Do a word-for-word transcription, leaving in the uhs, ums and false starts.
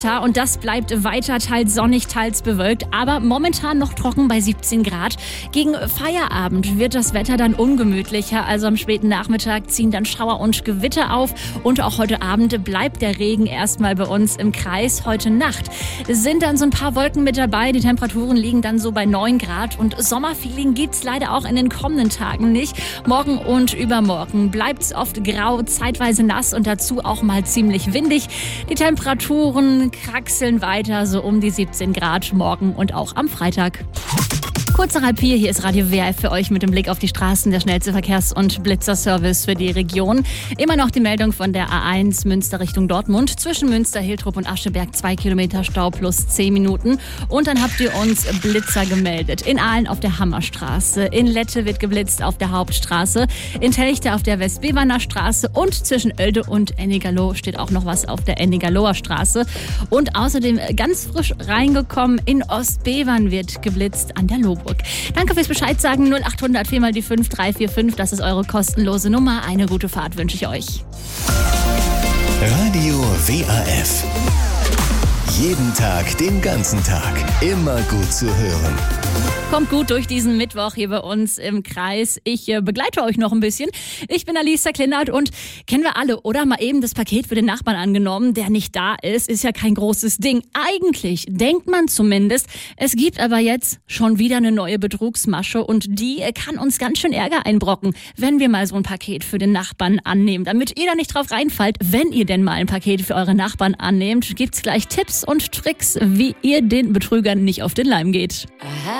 Und das bleibt weiter teils sonnig, teils bewölkt, aber momentan noch trocken bei siebzehn Grad. Gegen Feierabend wird das Wetter dann ungemütlicher, also am späten Nachmittag ziehen dann Schauer und Gewitter auf und auch heute Abend bleibt der Regen erstmal bei uns im Kreis. Heute Nacht sind dann so ein paar Wolken mit dabei, die Temperaturen liegen dann so bei neun Grad und Sommerfeeling gibt's leider auch in den kommenden Tagen nicht. Morgen und übermorgen bleibt's oft grau, zeitweise nass und dazu auch mal ziemlich windig. Die Temperaturen kraxeln weiter, so um die siebzehn Grad morgen und auch am Freitag. Kurz nach halb vier, hier ist Radio W R F für euch mit dem Blick auf die Straßen, der schnellste Verkehrs- und Blitzerservice für die Region. Immer noch die Meldung von der A eins Münster Richtung Dortmund. Zwischen Münster, Hiltrup und Ascheberg zwei Kilometer Stau plus zehn Minuten. Und dann habt ihr uns Blitzer gemeldet. In Aalen auf der Hammerstraße, in Lette wird geblitzt auf der Hauptstraße, in Telchte auf der Westbeverner Straße und zwischen Oelde und Ennigerloh steht auch noch was auf der Ennigerloher Straße. Und außerdem ganz frisch reingekommen, in Ostbevern wird geblitzt an der Loburg. Danke fürs Bescheid sagen. null acht hundert vier mal die fünf drei vier fünf. Das ist eure kostenlose Nummer. Eine gute Fahrt wünsche ich euch. Radio W A F. Jeden Tag, den ganzen Tag. Immer gut zu hören. Kommt gut durch diesen Mittwoch hier bei uns im Kreis. Ich äh, begleite euch noch ein bisschen. Ich bin Alisa Kleinert und kennen wir alle, oder? Mal eben das Paket für den Nachbarn angenommen, der nicht da ist. Ist ja kein großes Ding. Eigentlich denkt man zumindest. Es gibt aber jetzt schon wieder eine neue Betrugsmasche und die äh, kann uns ganz schön Ärger einbrocken, wenn wir mal so ein Paket für den Nachbarn annehmen. Damit ihr da nicht drauf reinfallt, wenn ihr denn mal ein Paket für eure Nachbarn annehmt, gibt's gleich Tipps und Tricks, wie ihr den Betrügern nicht auf den Leim geht.